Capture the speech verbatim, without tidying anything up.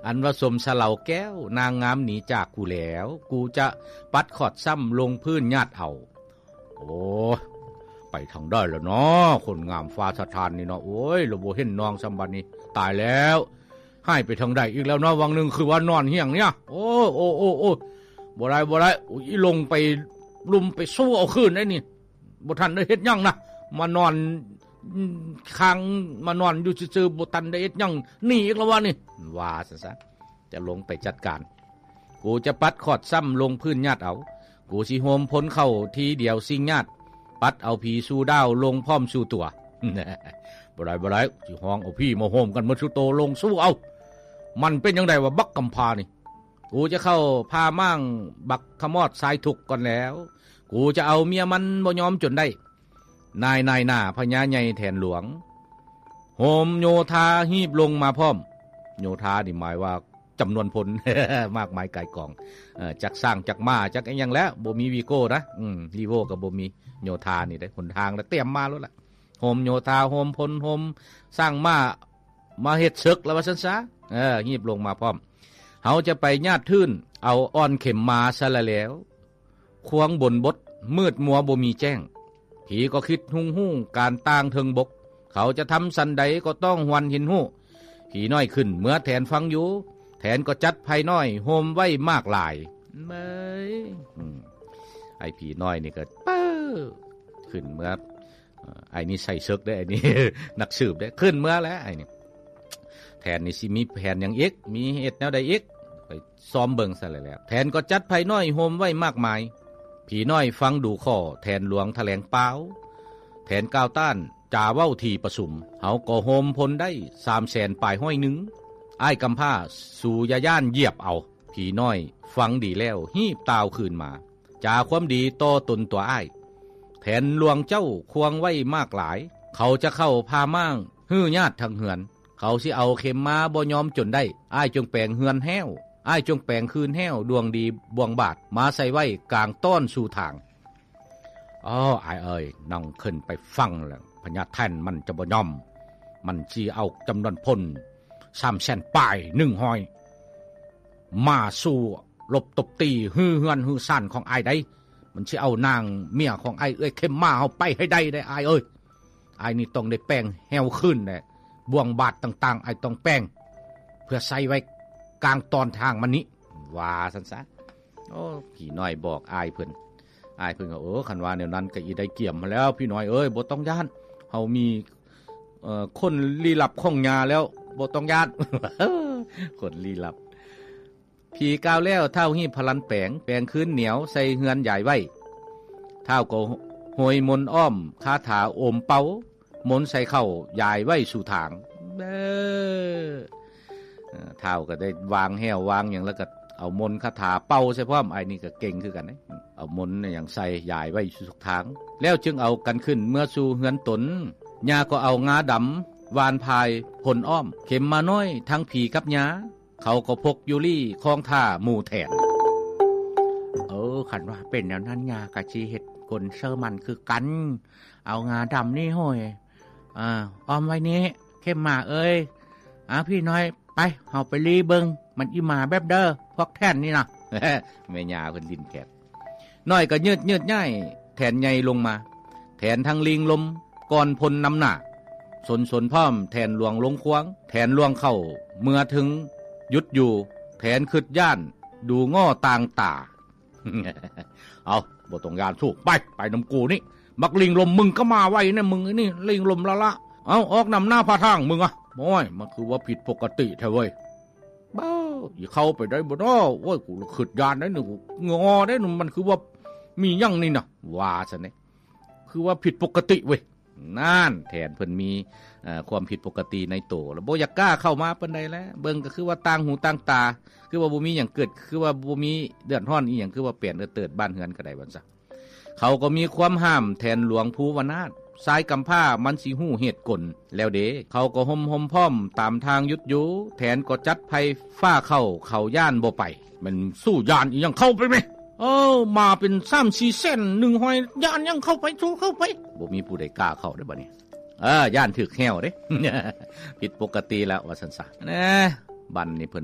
อันว่าสมสะเหลาแก้วนางงามหนีจากกูแล้วกูจะปัดขอดซ้ำลงพื้นญาติเอาโอ้ไปทางได้แล้วเนาะคนงามฟ้าสถานนี่เนาะโอ้ยเราบ่เห็นน้องสมบัตินี่ตายแล้วให้ไปทางใดอีกแล้วเนาะวังนึงคือว่านอนเฮียงเนี่ยโอ้โอ้โอ้โอ้บ่ได้บ่ได้อุ้ยลงไปลุมไปสู้เอาคืนได้นี่บ่ทันได้เฮ็ดหยังนะมานอนค้างมานอนอยู่ซื่อๆบ่ทันได้เฮ็ดหยังหนีอีกแล้ววะนี่ว่าซะๆจะลงไปจัดการกูจะปัดขอดซ้ำลงพื้นญาติเอากูสิโหมพ้นเข้าทีเดียวสิ่งญาติปัดเอาผีสู่ดาวลงพร้อมสู่ตัวบ่ได้บ่ได้สิห้องเอาพี่มาโหมกันมาสู่โตลงสู้เอามันเป็นจังได๋วะบักกำพานี่กูจะเข้าพามั่งบักขมอดสายทุกก่อนแล้วกูจะเอาเมียมันบ่ยอมจนได้นายนายหน้าพญาใหญ่แทนหลวงโหมโยธาหีบลงมาพร้อมโยธานี่หมายว่าจำนวนพล มากมายไกลกองเอ่อจักสร้างจักมาจักอีหยังแล้วบ่มีวีโก้นะอืมลีโวก็บ่มีโยธานี่ได้หนทางแล้วเตรียมมาแล้วล่ะโหมโยธาโหมพลโหมสร้างมามาเฮ็ดศึกแล้วว่าซั่นซะเออหีบลงมาพร้อมเฮาจะไปญาติทื่นเอาอ้อนเข็มมาซะแล้วควงบนบดมืดมัวบ่มีแจ้งผีก็คิดหุ่งหุ่งการต่างเทิงบกเขาจะทำสันใดก็ต้องหวนหินหู้ผีน้อยขึ้นเมื่อแทนฟังอยู่แทนก็จัดไผน้อยโฮมไว้มากหลายเบ้ยไอ้ผีน้อยนี่ก็เป้อขึ้นเมื่อไอ้นี่ใส่ซึกได้ไอ้นี่ นักสืบได้ขึ้นเมื่อแล้วไอ้นี่แทนนี่สิมีแผนอย่างอีกมีเฮ็ดแนวใดอีกไปซ้อมเบิ่งซะแล้วแทนก็จัดไผน้อยโฮมไว้มากมายผีน้อยฟังดูข้อแทนหลวงแถลงเปล่าแทนก้าวต้านจ่าเว้าที่ประชุมเฮาก็โฮมพลได้ สามแสน ปลายห้อยหนึ่งอ้ายกำผ้าสู่ยาย่านเหยียบเอาผีน้อยฟังดีแล้วหีบตาวคืนมาจ่าความดีต่อตนตัวอ้ายแทนหลวงเจ้าควงไว้มากหลายเขาจะเข้าพาม่างฮื้อญาติทางเหือนเขาสิเอาเข็มมาบ่ยอมจนได้อ้ายจงแปลงเหือนแห้วอ้ายจงแปลงคืนแห้วดวงดีบวงบาทมาใส่ไว้กลางต้อนสู่ทางอ้ออ้ายเอ้ยนั่งขึ้นไปฟังแล้วพญาแท่นมันจะบ่ยอมมันสิเอาจำนวนพลสามแสนปลายหนึ่งห้อยมาสู่ลบตบตีฮือเฮือนฮือสั่นของอ้ายได้มันสิเอานางเมียของอ้ายเอ้ยเข้มมาเอาไปให้ได้ได้อ้ายเอ้ยอ้ายนี่ต้องได้แป้งแห้วขึ้นแน่บวงบาทต่างๆอ้ายต้องแป้งเพื่อใส่ไว้กลางตอนทางมันนี้ว่าซั่นซะโอ้พี่น้อยบอกอ้ายเพิ่นอ้ายเพิ่นก็เออคันว่าแนวนั้นก็อีได้เกี่ยมมาแล้วพี่น้อยเอ้ยบ่ต้องย้านเฮามีเอ่อคนลี้ลับของยาแล้วบ่ต้องย้าน คนลี้ลับพี่กาวแล้วเท่าหีบพลันแปลงแปลงคืนเหนียวใส่เฮือนใหญ่ไว้เท่าก็โหยมนอ้อมคาถาโอมเป่ามนใส่เข้าใหญ่ไว้สู่ทางเด้อเท่าก็ได้วางแห้ววางอย่างแล้วก็เอามนคาถาเป่าใส่พร้อมไอ้นี่ก็เก่งคือกันนะเอามนอย่างใส่ใหญ่ไว้สู่ทางแล้วจึงเอากันขึ้นเมื่อสู่เฮือนตนญาก็เอางาดำวานพายผลอ้อมเข็มมาน้อยทั้งผีกับญาเขาก็พกยูรี่คลองท่าหมู่แทนเออขันว่าเป็นแนวนั้นญากะชีเฮ็ดกลเซอร์มันคือกันเอางาดำนี่ห้อยอ่าอ้อมไว้นี้เข้มมาเอ้ยอ่าพี่น้อยไปเฮาไปลีเบิงมันอีหมาแบบเด้อพวกแท่นนี่นะแม่ญาเพิ่นลิ้นแขกน้อยก็ยืดยืดย่ายแทนใหญ่ลงมาแทนทั้งลิงลมก่อนพลนำหน้าสนสนพร้อมแทนหลวงลงควงแทนหลวงเข้าเมื่อถึงหยุดอยู่แทนขึ้นย่านดูง้อต่างตา เอาบ่ต้องย่านสู้ไปไปนำกูนี่บักลิงลมมึงก็มาไว้นะมึงนี่ลิงลมละละเอาออกนำหน้าพาทางมึงอ่ะโอ้ยมันคือว่าผิดปกติแท้เว้ยบ้าอย่าเข้าไปได้บ่เนาะโอ้ยกูขึ้นย่านได้หนึ่งงอได้หนึ่งมันคือว่ามียั่งนี่นะว่าซะเนี่ยคือว่าผิดปกติเว้ยนั่นแทนเพิ่นมีความผิดปกติในโตแล้วบ่อยากกล้าเข้ามาปานใดแล้วเบิ่งก็คือว่าต่างหูต่างตาคือว่าบ่มีหยังเกิดคือว่าบ่มีเดือดร้อนอีหยังคือว่าเปลี่ยนเติดบ้านเฮือนก็ได้ว่าซะเขาก็มีความห้ามแทนหลวงภูวนาถสายกำผ้ามันสิฮู้เหตุกลแล้วเด้เขาก็ห่มๆพร้อมตามทางยุดอยู่แทนก็จัดไผฟ้าเข้าเข้าย่านบ่ไปมันสู้ย่านอีหยังเข้าไปมั้ยเออมาเป็น สามสี่ เส้นหนึ่งหอยย่านยังเข้าไปสู้เข้าไปบ่มีผู้ใดกล้าเข้าได้บัดนี้เออย่านถึกแห้วเด้ ผิดปกติแล้วว่าซั่นซะนะบัดนี้เพิ่น